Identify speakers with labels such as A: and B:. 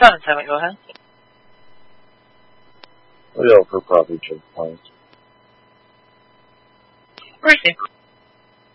A: 7-7, go ahead.
B: We offer probably just points.
A: Receive.